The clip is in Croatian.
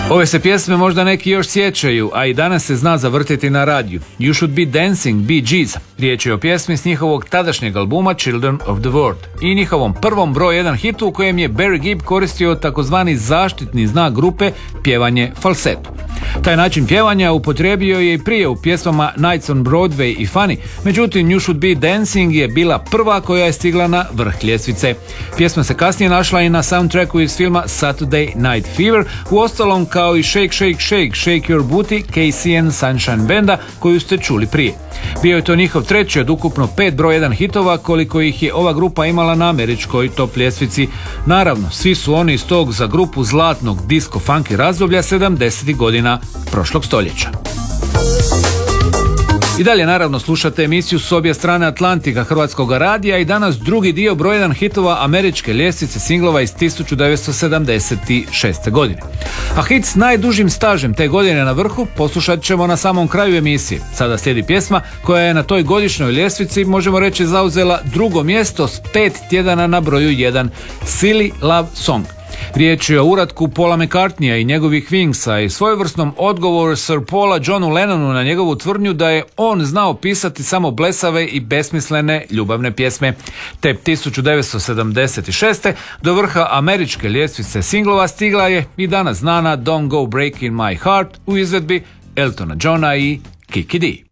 Ove se pjesme možda neki još sjećaju, a i danas se zna zavrtiti na radiju. You Should Be Dancing, Bee Gees. Riječ je o pjesmi s njihovog tadašnjeg albuma Children of the World i njihovom prvom broj 1 hitu u kojem je Barry Gibb koristio takozvani zaštitni znak grupe pjevanje falsetu. Taj način pjevanja upotrijebio je i prije u pjesmama Nights on Broadway i Funny, međutim You Should Be Dancing je bila prva koja je stigla na vrh ljestvice. Pjesma se kasnije našla i na soundtracku iz filma Saturday Night Fever, uostalom kao i Shake Shake Shake, Shake Your Booty, Casey and Sunshine Banda koju ste čuli prije. Bio je to njihov treći od ukupno 5 broj 1 hitova koliko ih je ova grupa imala na američkoj top ljestvici. Naravno, svi su oni iz tog za grupu zlatnog disco-funky razdoblja 70. godina prošlog stoljeća. I dalje naravno slušate emisiju s obje strane Atlantika Hrvatskog radija i danas drugi dio broj 1 hitova američke ljestvice singlova iz 1976. godine. A hit s najdužim stažem te godine na vrhu poslušat ćemo na samom kraju emisije. Sada slijedi pjesma koja je na toj godišnjoj ljestvici, možemo reći, zauzela drugo mjesto s 5 tjedana na broju 1, Silly Love Song. Riječ je o uratku Paula McCartneya i njegovih Wingsa i svojevrsnom odgovoru Sir Paula Johnu Lennonu na njegovu tvrdnju da je on znao pisati samo blesave i besmislene ljubavne pjesme. Te 1976. do vrha američke ljestvice singlova stigla je i danas znana Don't Go Breaking My Heart u izvedbi Eltona Johna i Kiki Dee.